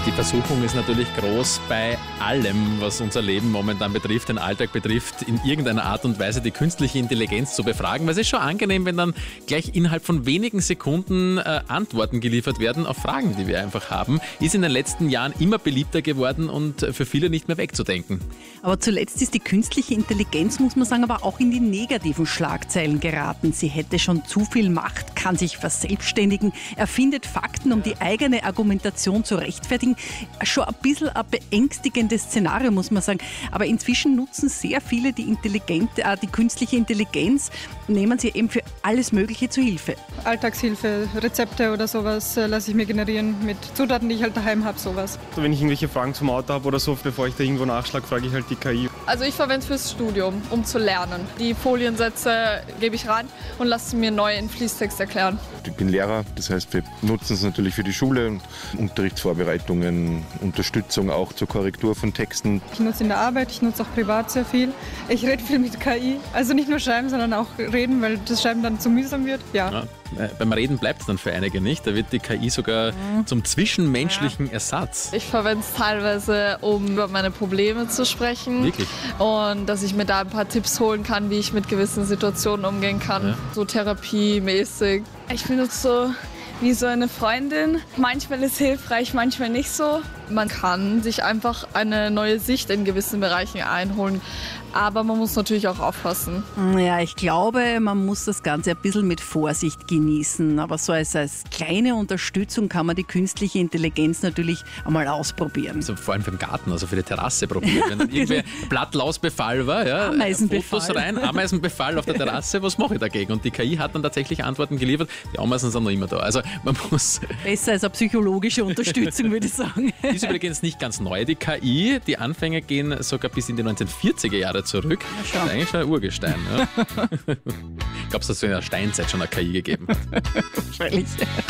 Die Versuchung ist natürlich groß bei allem, was unser Leben momentan betrifft, den Alltag betrifft, in irgendeiner Art und Weise die künstliche Intelligenz zu befragen. Weil es ist schon angenehm, wenn dann gleich innerhalb von wenigen Sekunden Antworten geliefert werden auf Fragen, die wir einfach haben. Ist in den letzten Jahren immer beliebter geworden und für viele nicht mehr wegzudenken. Aber zuletzt ist die künstliche Intelligenz, muss man sagen, aber auch in die negativen Schlagzeilen geraten. Sie hätte schon zu viel Macht, kann sich verselbstständigen, erfindet Fakten, um die eigene Argumentation zu rechtfertigen. Schon ein bisschen ein beängstigendes Szenario, muss man sagen. Aber inzwischen nutzen sehr viele die künstliche Intelligenz, nehmen sie eben für alles Mögliche zu Hilfe. Alltagshilfe, Rezepte oder sowas lasse ich mir generieren mit Zutaten, die ich halt daheim habe, sowas. Wenn ich irgendwelche Fragen zum Auto habe oder so, bevor ich da irgendwo nachschlage, frage ich halt die KI. Also ich verwende es fürs Studium, um zu lernen. Die Foliensätze gebe ich rein und lasse mir neu in Fließtext erklären. Ich bin Lehrer, das heißt, wir nutzen es natürlich für die Schule, Unterrichtsvorbereitungen, Unterstützung auch zur Korrektur von Texten. Ich nutze in der Arbeit, ich nutze auch privat sehr viel. Ich rede viel mit KI, also nicht nur schreiben, sondern auch reden, weil das Schreiben dann zu mühsam wird. Ja. Beim Reden bleibt es dann für einige nicht. Da wird die KI sogar zum zwischenmenschlichen Ersatz. Ich verwende es teilweise, um über meine Probleme zu sprechen. Wirklich? Und dass ich mir da ein paar Tipps holen kann, wie ich mit gewissen Situationen umgehen kann. Ja. So therapiemäßig. Ich benutze so wie so eine Freundin. Manchmal ist es hilfreich, manchmal nicht so. Man kann sich einfach eine neue Sicht in gewissen Bereichen einholen. Aber man muss natürlich auch aufpassen. Ja, ich glaube, man muss das Ganze ein bisschen mit Vorsicht genießen. Aber so als kleine Unterstützung kann man die künstliche Intelligenz natürlich einmal ausprobieren. Also vor allem für den Garten, also für die Terrasse probiert. Wenn dann irgendwie Blattlausbefall war, ja, Ameisenbefall. Fotos rein, Ameisenbefall auf der Terrasse, was mache ich dagegen? Und die KI hat dann tatsächlich Antworten geliefert. Die Ameisen sind noch immer da. Also man muss... Besser als eine psychologische Unterstützung, würde ich sagen. Die ist übrigens nicht ganz neu, die KI. Die Anfänge gehen sogar bis in die 1940er Jahre zurück. Das ist eigentlich schon ein Urgestein. Ja. Ich glaube, es hat so in der Steinzeit schon eine KI gegeben hat. Wahrscheinlich.